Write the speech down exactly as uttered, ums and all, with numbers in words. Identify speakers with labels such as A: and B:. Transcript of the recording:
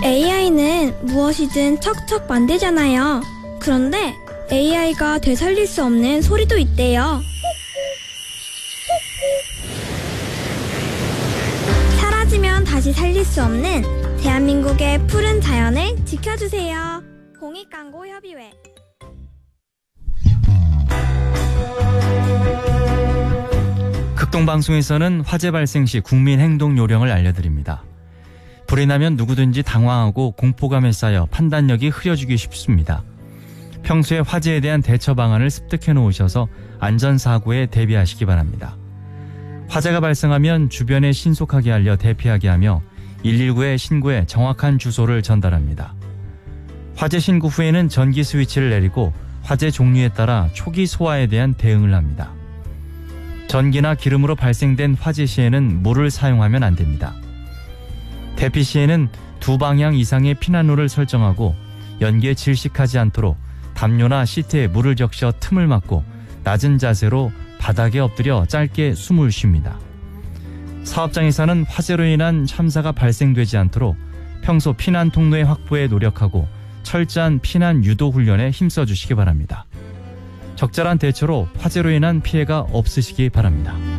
A: 에이아이는 무엇이든 척척 만들잖아요. 그런데 에이아이가 되살릴 수 없는 소리도 있대요. 사라지면 다시 살릴 수 없는 대한민국의 푸른 자연을 지켜주세요. 공익광고협의회.
B: 극동방송에서는 화재 발생 시 국민 행동 요령을 알려드립니다. 불이 나면 누구든지 당황하고 공포감에 쌓여 판단력이 흐려지기 쉽습니다. 평소에 화재에 대한 대처 방안을 습득해 놓으셔서 안전사고에 대비하시기 바랍니다. 화재가 발생하면 주변에 신속하게 알려 대피하게 하며 일일구에 신고해 정확한 주소를 전달합니다. 화재 신고 후에는 전기 스위치를 내리고 화재 종류에 따라 초기 소화에 대한 대응을 합니다. 전기나 기름으로 발생된 화재 시에는 물을 사용하면 안 됩니다. 대피 시에는 두 방향 이상의 피난로를 설정하고 연기에 질식하지 않도록 담요나 시트에 물을 적셔 틈을 막고 낮은 자세로 바닥에 엎드려 짧게 숨을 쉽니다. 사업장에서는 화재로 인한 참사가 발생되지 않도록 평소 피난 통로의 확보에 노력하고 철저한 피난 유도 훈련에 힘써 주시기 바랍니다. 적절한 대처로 화재로 인한 피해가 없으시기 바랍니다.